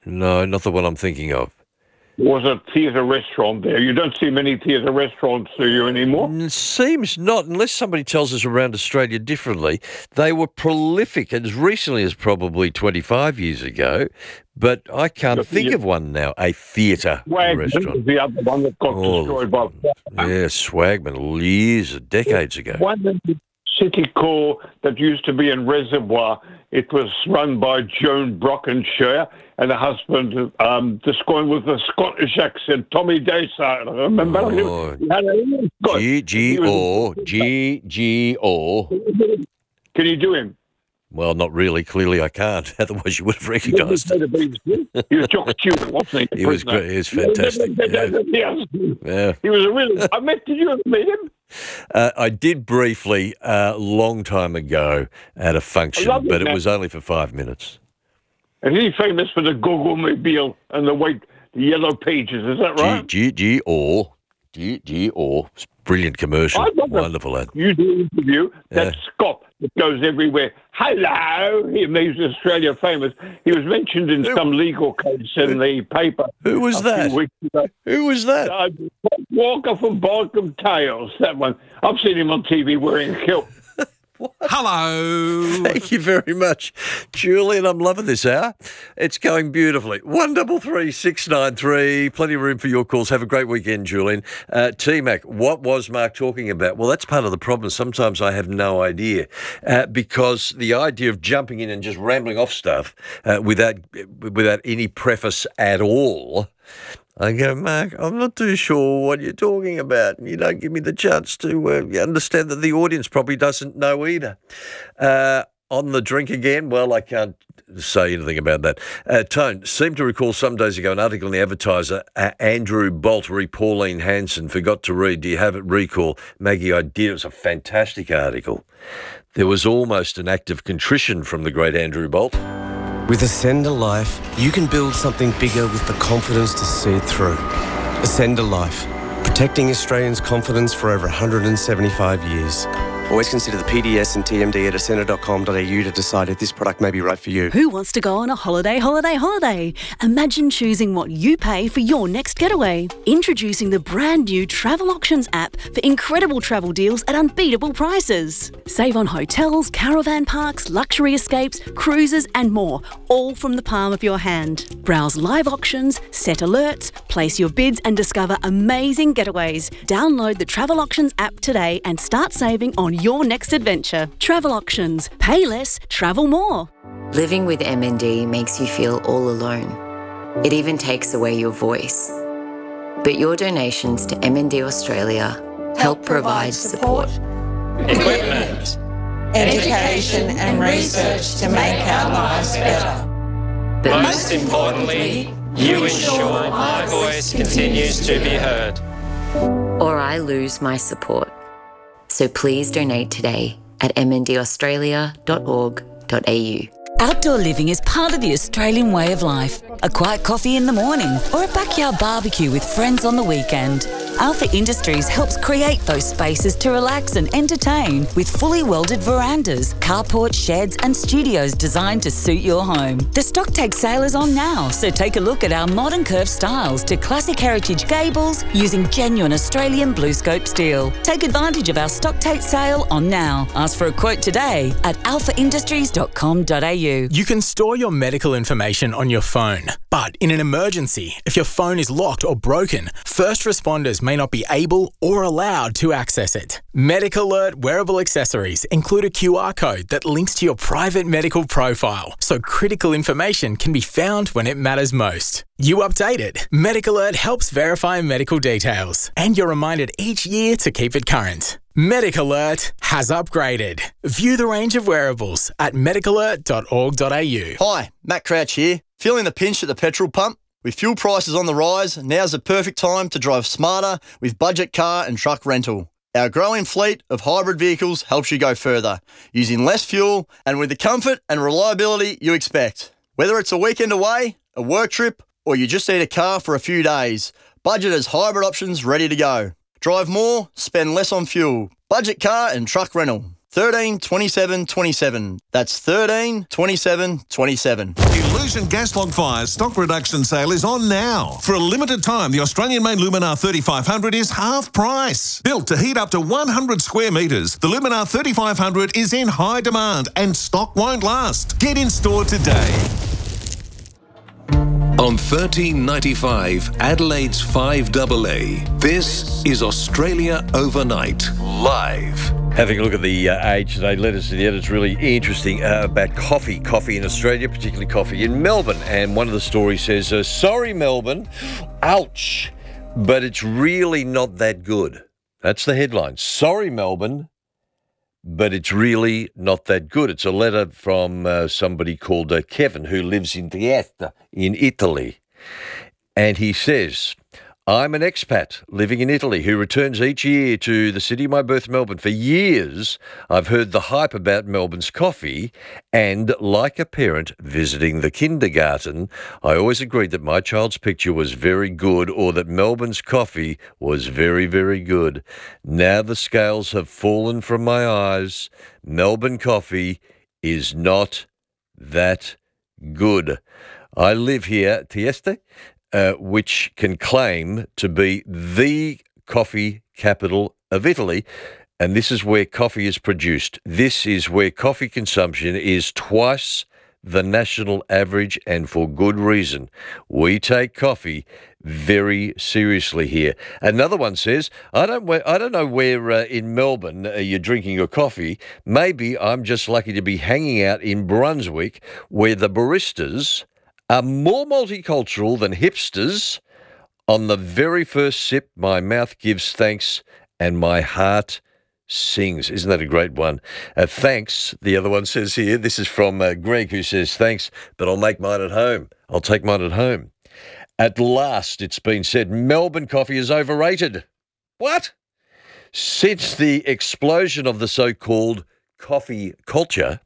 No, not the one I'm thinking of. Was a theatre restaurant there. You don't see many theatre restaurants, do you, anymore? Seems not, unless somebody tells us around Australia differently. They were prolific as recently as probably 25 years ago, but I can't think of one now, a theatre restaurant. The other one that got destroyed by fire. Yeah, Swagman, years, decades ago. One in the City Core that used to be in Reservoir, it was run by Joan Brockenshire and her husband, this guy with a Scottish accent, Tommy Desa. Remember? G-O. Can you do him? Well, not really. Clearly I can't. Otherwise you would have recognised him. He was Jock Stewart, wasn't he? He was great. He was fantastic. Yeah. He was a really... Did you ever meet him? I did briefly a long time ago at a function, but it was only for 5 minutes. And he's famous for the Google-mobile and the yellow pages, is that right? G-O. Brilliant commercial. Wonderful lad. You do an interview. That's Scott that goes everywhere. Hello. He made Australia famous. He was mentioned in some legal case in the paper. Who was that? Who was that? Walker from Balcombe Tales, that one. I've seen him on TV wearing a kilt. Hello. Thank you very much, Julian. I'm loving this hour. It's going beautifully. 133 693. Plenty of room for your calls. Have a great weekend, Julian. T-Mac, what was Mark talking about? Well, that's part of the problem. Sometimes I have no idea because the idea of jumping in and just rambling off stuff without any preface at all. I go, Mark, I'm not too sure what you're talking about. You don't give me the chance to understand that the audience probably doesn't know either. On the drink again, well, I can't say anything about that. Tone, seemed to recall some days ago an article in the Advertiser, Andrew Bolt re Pauline Hanson, forgot to read. Do you have it? Recall? Maggie, I did. It was a fantastic article. There was almost an act of contrition from the great Andrew Bolt. With Ascender Life, you can build something bigger with the confidence to see it through. Ascender Life, protecting Australians' confidence for over 175 years. Always consider the PDS and TMD at ascender.com.au to decide if this product may be right for you. Who wants to go on a holiday? Imagine choosing what you pay for your next getaway. Introducing the brand new Travel Auctions app for incredible travel deals at unbeatable prices. Save on hotels, caravan parks, luxury escapes, cruises and more, all from the palm of your hand. Browse live auctions, set alerts, place your bids and discover amazing getaways. Download the Travel Auctions app today and start saving on your next adventure. Travel Auctions. Pay less, travel more. Living with MND makes you feel all alone. It even takes away your voice. But your donations to MND Australia help provide support, equipment, education and research to make our lives better. But most importantly, you ensure my voice continues to be heard. Or I lose my support. So please donate today at mndaustralia.org.au. Outdoor living is part of the Australian way of life. A quiet coffee in the morning or a backyard barbecue with friends on the weekend. Alpha Industries helps create those spaces to relax and entertain with fully welded verandas, carports, sheds and studios designed to suit your home. The stock take sale is on now, so take a look at our modern curved styles to classic heritage gables using genuine Australian BlueScope steel. Take advantage of our stock take sale on now. Ask for a quote today at alphaindustries.com.au. You can store your medical information on your phone, but in an emergency, if your phone is locked or broken, first responders may not be able or allowed to access it. Medic Alert wearable accessories include a QR code that links to your private medical profile, so critical information can be found when it matters most. You update it. Medic Alert helps verify medical details, and you're reminded each year to keep it current. Medic Alert has upgraded. View the range of wearables at medicalert.org.au. Hi, Matt Crouch here. Feeling the pinch at the petrol pump? With fuel prices on the rise, now's the perfect time to drive smarter with budget car and truck rental. Our growing fleet of hybrid vehicles helps you go further, using less fuel and with the comfort and reliability you expect. Whether it's a weekend away, a work trip, or you just need a car for a few days, Budget has hybrid options ready to go. Drive more, spend less on fuel. Budget car and truck rental. 13 27 27. That's 13 27 27. Illusion gas log fires stock reduction sale is on now. For a limited time, the Australian-made Luminar 3500 is half price. Built to heat up to 100 square metres, the Luminar 3500 is in high demand and stock won't last. Get in store today. On 1395 Adelaide's 5AA, this is Australia Overnight, live. Having a look at the Age today, letters to the editor, really interesting about coffee in Australia, particularly coffee in Melbourne. And one of the stories says, sorry Melbourne, ouch, but it's really not that good. That's the headline. Sorry Melbourne, but it's really not that good. It's a letter from somebody called Kevin, who lives in Trieste in Italy. And he says, I'm an expat living in Italy who returns each year to the city of my birth, Melbourne. For years, I've heard the hype about Melbourne's coffee, and like a parent visiting the kindergarten, I always agreed that my child's picture was very good or that Melbourne's coffee was very, very good. Now the scales have fallen from my eyes. Melbourne coffee is not that good. I live here, Trieste, which can claim to be the coffee capital of Italy, and this is where coffee is produced. This is where coffee consumption is twice the national average, and for good reason. We take coffee very seriously here. Another one says, I don't know where in Melbourne you're drinking your coffee. Maybe I'm just lucky to be hanging out in Brunswick, where the baristas are more multicultural than hipsters. On the very first sip, my mouth gives thanks and my heart sings. Isn't that a great one? Thanks, the other one says here. This is from Greg, who says, thanks, but I'll make mine at home. I'll take mine at home. At last, it's been said, Melbourne coffee is overrated. What? Since the explosion of the so-called coffee culture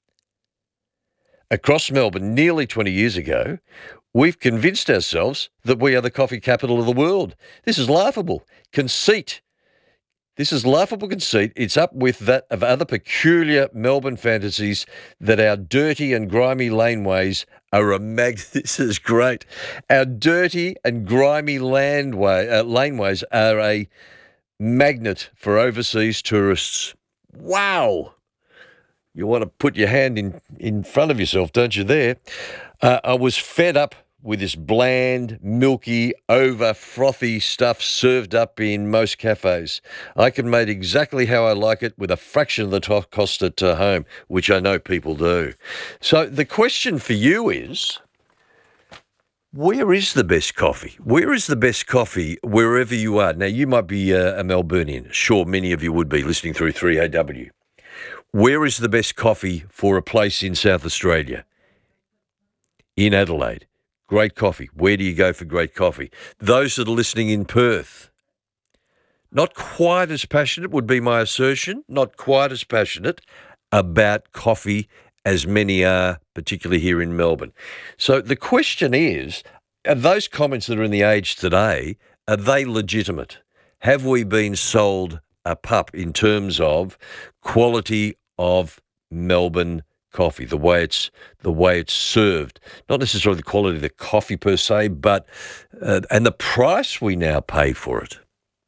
across Melbourne nearly 20 years ago, we've convinced ourselves that we are the coffee capital of the world. This is laughable conceit. This is laughable conceit. It's up with that of other peculiar Melbourne fantasies that our dirty and grimy laneways are a This is great. Our dirty and grimy laneways are a magnet for overseas tourists. Wow. You want to put your hand in front of yourself, don't you, there? I was fed up with this bland, milky, over-frothy stuff served up in most cafes. I can make exactly how I like it with a fraction of the cost at home, which I know people do. So the question for you is, where is the best coffee? Where is the best coffee wherever you are? Now, you might be a Melburnian. Sure, many of you would be listening through 3AW. Where is the best coffee for a place in South Australia? In Adelaide. Great coffee. Where do you go for great coffee? Those that are listening in Perth, not quite as passionate would be my assertion, not quite as passionate about coffee as many are, particularly here in Melbourne. So the question is, are those comments that are in the Age today, are they legitimate? Have we been sold a pup in terms of quality of Melbourne coffee, the way it's served, not necessarily the quality of the coffee per se, but and the price we now pay for it.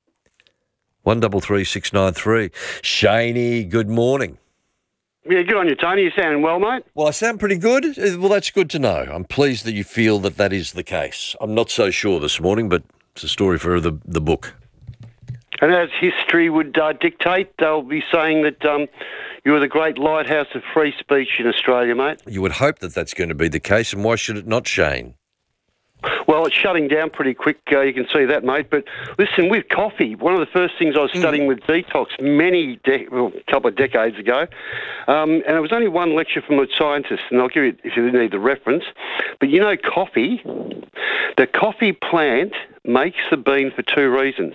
133693. Shaney, good morning. Yeah, good on you, Tony. You sounding well, mate? Well, I sound pretty good. Well, that's good to know. I'm pleased that you feel that that is the case. I'm not so sure this morning, but it's a story for the book. And as history would dictate, they'll be saying that you were the great lighthouse of free speech in Australia, mate. You would hope that that's going to be the case, and why should it not, Shane? Well, it's shutting down pretty quick, you can see that, mate. But listen, with coffee, one of the first things I was studying with detox a couple of decades ago, and it was only one lecture from a scientist, and I'll give you, if you need the reference, but you know coffee, the coffee plant makes the bean for two reasons.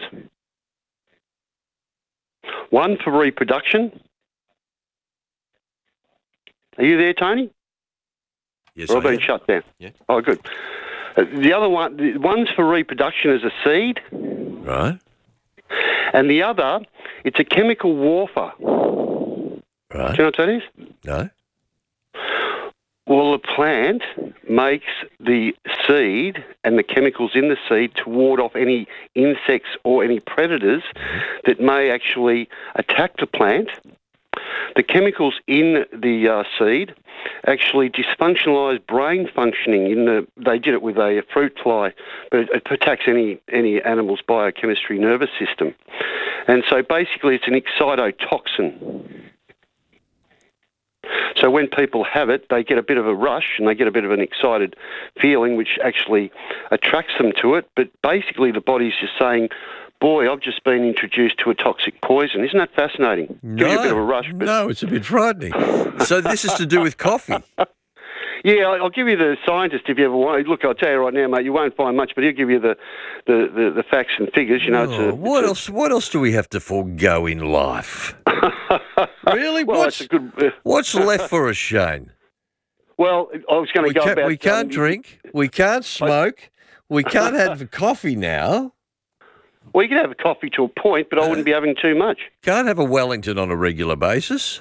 One, for reproduction. Are you there, Tony? Yes, I've been shut down. Yeah. Oh, good. The other one's for reproduction as a seed. Right. And the other, it's a chemical warfare. Right. Do you know what that is? No. Well, the plant makes the seed and the chemicals in the seed to ward off any insects or any predators that may actually attack the plant. The chemicals in the seed actually dysfunctionalise brain functioning. They did it with a fruit fly, but it attacks any animal's biochemistry nervous system. And so basically it's an excitotoxin. So when people have it, they get a bit of a rush and they get a bit of an excited feeling, which actually attracts them to it. But basically the body's just saying, boy, I've just been introduced to a toxic poison. Isn't that fascinating? No, Give you a bit of a rush. But... No, it's a bit frightening. So this is to do with coffee. Yeah, I'll give you the scientist if you ever want. Look, I'll tell you right now, mate, you won't find much, but he'll give you the facts and figures. You know, What else do we have to forego in life? Really? Well, what's left for us, Shane? Well, I was going to go about... We can't drink. We can't smoke. We can't have coffee now. Well, you can have a coffee to a point, but I wouldn't be having too much. Can't have a Wellington on a regular basis.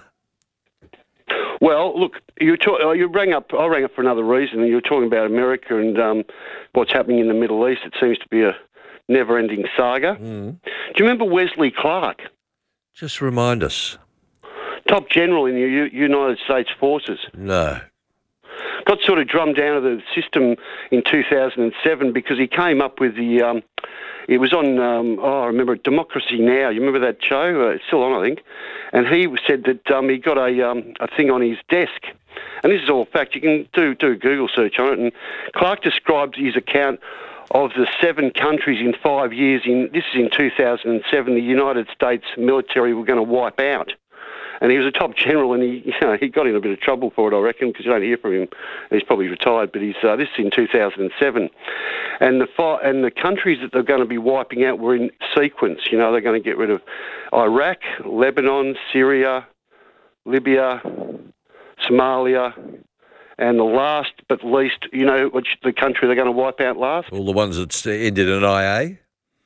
Well, look, you rang up. I rang up for another reason. You were talking about America and what's happening in the Middle East. It seems to be a never-ending saga. Do you remember Wesley Clark? Just remind us. Top general in the United States Forces. No. Got sort of drummed down to the system in 2007 because he came up with the... it was on, I remember, Democracy Now! You remember that show? It's still on, I think. And he said that he got a thing on his desk. And this is all fact. You can do a Google search on it. And Clark described his account of the 7 countries in 5 years. This is in 2007. The United States military were going to wipe out. And he was a top general, and he got in a bit of trouble for it, I reckon, because you don't hear from him. He's probably retired, but this is in 2007. And the countries that they're going to be wiping out were in sequence. You know, they're going to get rid of Iraq, Lebanon, Syria, Libya, Somalia, and the last but least, you know, which the country they're going to wipe out last? All the ones that ended in IA?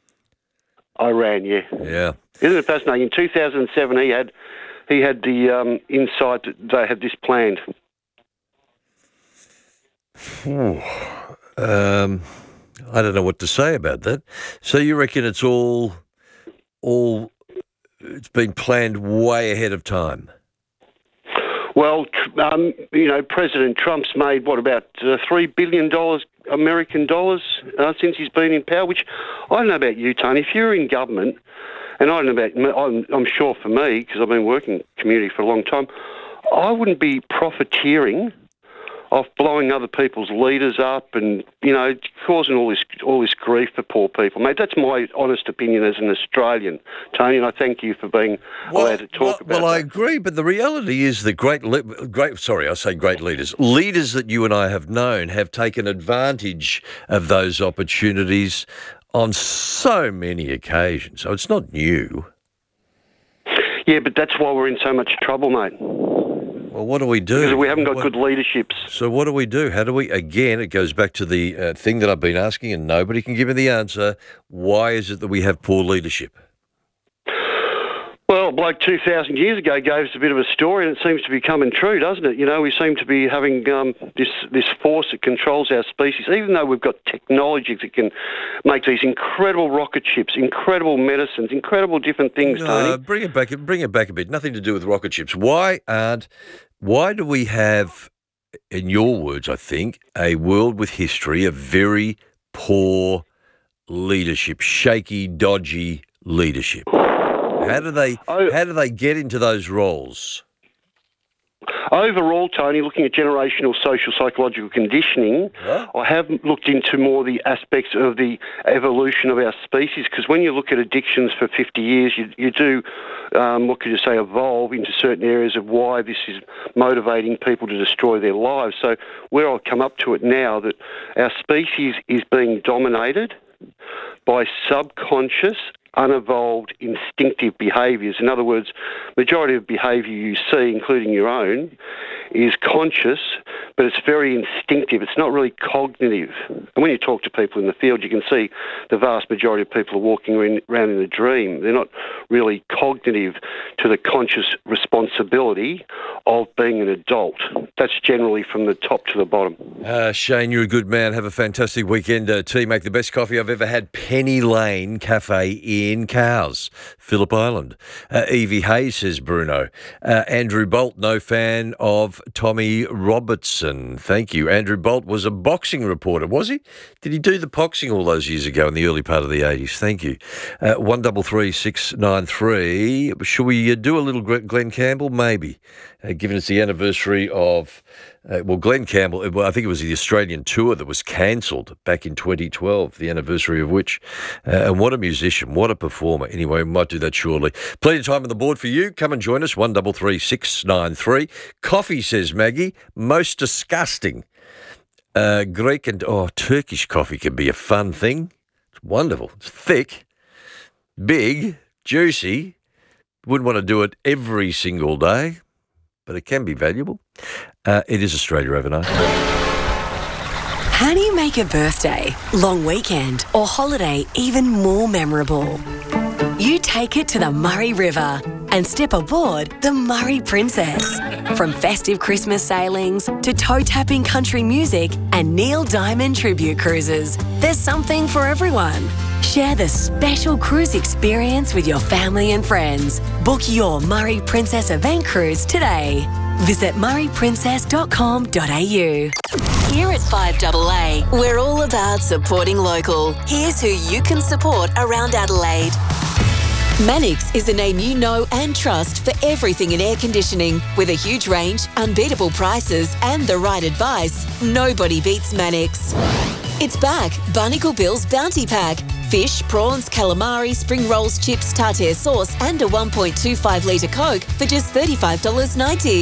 Iran, yeah. Yeah. Isn't it fascinating? In 2007, he had the insight that they had this planned. I don't know what to say about that. So you reckon it's it's been planned way ahead of time? Well, you know, President Trump's made, about $3 billion American dollars since he's been in power, which I don't know about you, Tony. If you're in government, and I don't know about, I'm sure for me, because I've been working community for a long time, I wouldn't be profiteering off blowing other people's leaders up and, you know, causing all this grief for poor people. Mate, that's my honest opinion as an Australian, Tony, and I thank you for being allowed to talk about that. Well, I agree, but the reality is that great leaders that you and I have known have taken advantage of those opportunities on so many occasions. So it's not new. Yeah, but that's why we're in so much trouble, mate. Well, what do we do? Because we haven't got good leaderships. So what do we do? How do we, again, it goes back to the thing that I've been asking and nobody can give me the answer. Why is it that we have poor leadership? Well, like 2,000 years ago gave us a bit of a story, and it seems to be coming true, doesn't it? You know, we seem to be having this force that controls our species, even though we've got technologies that can make these incredible rocket ships, incredible medicines, incredible different things, Tony. Bring it back a bit. Nothing to do with rocket ships. Why do we have, in your words, I think, a world with history of very poor leadership, shaky, dodgy leadership? How do they get into those roles? Overall, Tony, looking at generational social psychological conditioning, I have looked into more the aspects of the evolution of our species, because when you look at addictions for 50 years, you do, what could you say, evolve into certain areas of why this is motivating people to destroy their lives. So where I've come up to it now, that our species is being dominated by subconscious, unevolved, instinctive behaviours. In other words, majority of behaviour you see, including your own, is conscious, but it's very instinctive. It's not really cognitive. And when you talk to people in the field, you can see the vast majority of people are walking around in a dream. They're not really cognitive to the conscious responsibility of being an adult. That's generally from the top to the bottom. Shane, you're a good man. Have a fantastic weekend. Make the best coffee I've ever had. Penny Lane Cafe in Cowes, Phillip Island. Evie Hayes, says Bruno. Andrew Bolt, no fan of Tommy Robertson. Thank you. Andrew Bolt was a boxing reporter, was he? Did he do the boxing all those years ago in the early part of the 80s? Thank you. 133693. Should we do a little Glenn Campbell? Maybe. Given it's the anniversary of, Glenn Campbell, I think it was the Australian tour that was cancelled back in 2012, the anniversary of which. And what a musician, what a performer. Anyway, we might do that shortly. Plenty of time on the board for you. Come and join us, 133693. Coffee, says Maggie, most disgusting. Greek and Turkish coffee can be a fun thing. It's wonderful. It's thick, big, juicy. Wouldn't want to do it every single day, but it can be valuable. It is Australia Overnight. How do you make a birthday, long weekend or holiday even more memorable? You take it to the Murray River and step aboard the Murray Princess. From festive Christmas sailings to toe-tapping country music and Neil Diamond tribute cruises, there's something for everyone. Share the special cruise experience with your family and friends. Book your Murray Princess event cruise today. Visit murrayprincess.com.au. Here at 5AA, we're all about supporting local. Here's who you can support around Adelaide. Mannix is a name you know and trust for everything in air conditioning. With a huge range, unbeatable prices and the right advice, nobody beats Mannix. It's back, Barnacle Bill's Bounty Pack. Fish, prawns, calamari, spring rolls, chips, tartare sauce and a 1.25 litre Coke for just $35.90.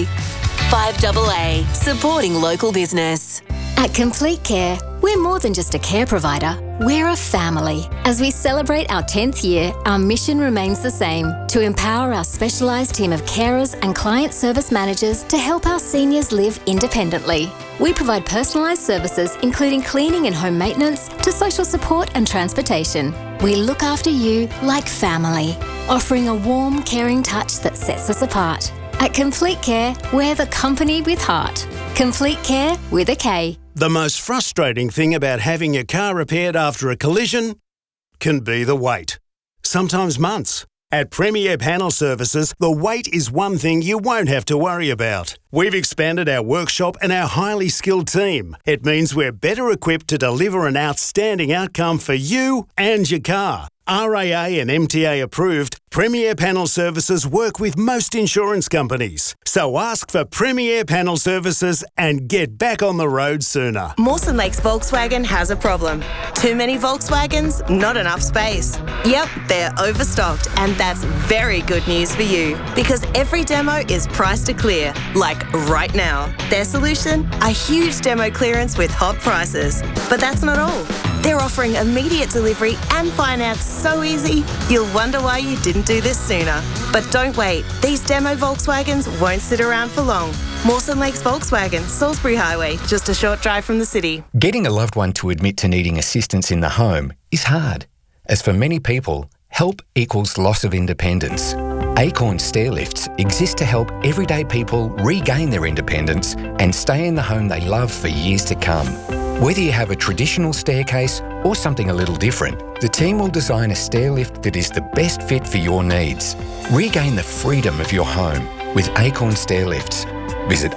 5AA, supporting local business. At Complete Care, we're more than just a care provider, we're a family. As we celebrate our 10th year, our mission remains the same, to empower our specialised team of carers and client service managers to help our seniors live independently. We provide personalised services including cleaning and home maintenance to social support and transportation. We look after you like family, offering a warm, caring touch that sets us apart. At Complete Care, we're the company with heart. Complete Care with a K. The most frustrating thing about having your car repaired after a collision can be the wait. Sometimes months. At Premier Panel Services, the wait is one thing you won't have to worry about. We've expanded our workshop and our highly skilled team. It means we're better equipped to deliver an outstanding outcome for you and your car. RAA and MTA approved, Premier Panel Services work with most insurance companies. So ask for Premier Panel Services and get back on the road sooner. Mawson Lakes Volkswagen has a problem. Too many Volkswagens, not enough space. Yep, they're overstocked, and that's very good news for you because every demo is priced to clear, like right now. Their solution? A huge demo clearance with hot prices. But that's not all. They're offering immediate delivery and finance so easy, you'll wonder why you didn't do this sooner. But don't wait. These demo Volkswagens won't sit around for long. Mawson Lakes Volkswagen, Salisbury Highway, just a short drive from the city. Getting a loved one to admit to needing assistance in the home is hard. As for many people, help equals loss of independence. Acorn Stairlifts exist to help everyday people regain their independence and stay in the home they love for years to come. Whether you have a traditional staircase or something a little different, the team will design a stairlift that is the best fit for your needs. Regain the freedom of your home with Acorn Stairlifts. Visit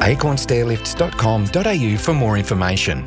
acornstairlifts.com.au for more information.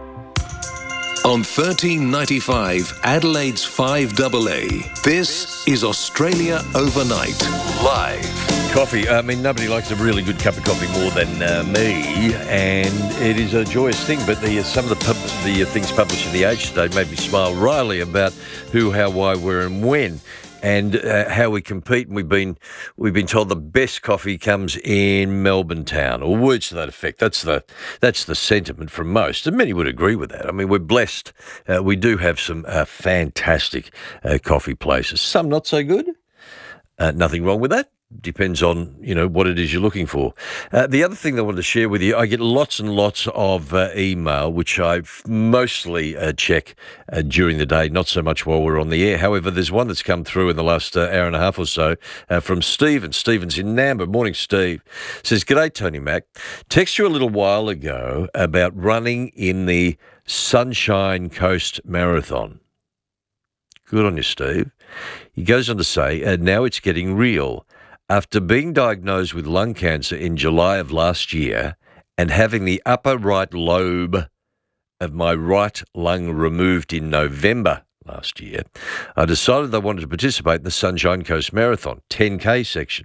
On 1395 Adelaide's 5AA, this is Australia Overnight, live. Coffee. I mean, nobody likes a really good cup of coffee more than me, and it is a joyous thing. But some of the things published in The Age today made me smile wryly about who, how, why, where, and when, and how we compete. And we've been told the best coffee comes in Melbourne town, or words to that effect. That's the sentiment from most, and many would agree with that. I mean, we're blessed. We do have some fantastic coffee places. Some not so good. Nothing wrong with that. Depends on, what it is you're looking for. The other thing that I wanted to share with you, I get lots and lots of email, which I mostly check during the day, not so much while we're on the air. However, there's one that's come through in the last hour and a half or so from Stephen. Stephen's in Namba. Morning, Steve. Says, "G'day, Tony Mac. Text you a little while ago about running in the Sunshine Coast Marathon." Good on you, Steve. He goes on to say, "Now it's getting real. After being diagnosed with lung cancer in July of last year and having the upper right lobe of my right lung removed in November last year, I decided I wanted to participate in the Sunshine Coast Marathon, 10K section.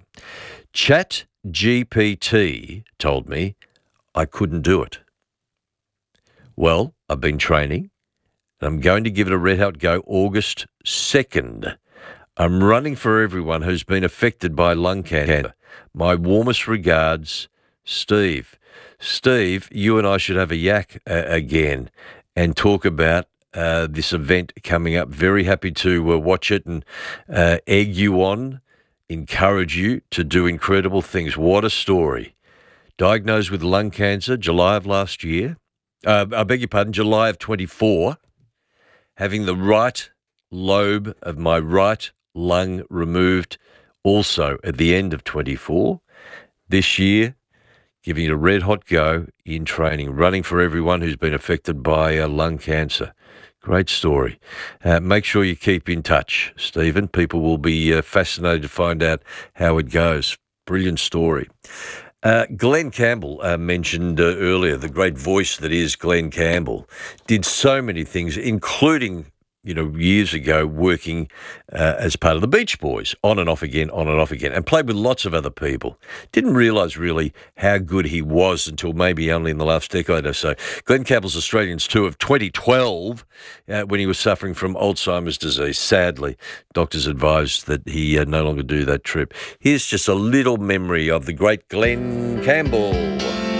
ChatGPT told me I couldn't do it. Well, I've been training and I'm going to give it a red-hot go August 2nd. I'm running for everyone who's been affected by lung cancer. My warmest regards, Steve." Steve, you and I should have a yak again and talk about this event coming up. Very happy to watch it and egg you on, encourage you to do incredible things. What a story. Diagnosed with lung cancer, July of last year. I beg your pardon, July of 24. Having the right lobe of my right lung removed also at the end of 24. This year, giving it a red-hot go in training, running for everyone who's been affected by lung cancer. Great story. Make sure you keep in touch, Stephen. People will be fascinated to find out how it goes. Brilliant story. Glenn Campbell mentioned earlier, the great voice that is Glenn Campbell, did so many things, including years ago working as part of the Beach Boys, on and off again, and played with lots of other people. Didn't realise really how good he was until maybe only in the last decade or so. Glenn Campbell's Australians tour of 2012, when he was suffering from Alzheimer's disease. Sadly, doctors advised that he no longer do that trip. Here's just a little memory of the great Glenn Campbell.